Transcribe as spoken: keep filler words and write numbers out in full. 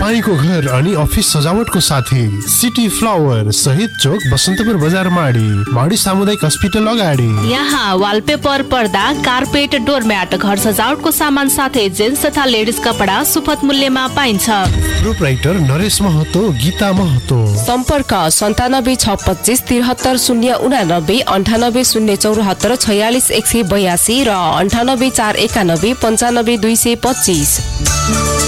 तपाईको घर अनि अफिस सजावटको साथी सिटी फ्लावर शहीद चोक बसन्तपुर बजार माडी माडी सामुदायिक अस्पताल अगाडि। यहाँ वालपेपर, पर्दा, कार्पेट, डोरम्याट, घर सजावटको सामान साथै जेन्ट्स तथा लेडिज कपडा सुपथ मूल्यमा पाइन्छ। प्रोपराइटर नरेश महतो, गीता महतो। सम्पर्क सन्तानब्बे छ पच्चिस त्रिहत्तर शून्य उनानब्बे अन्ठानब्बे शून्य चौरात्तर छयालिस एक सय बयासी र अन्ठानब्बे चार एकानब्बे पन्चानब्बे दुई सय पच्चिस।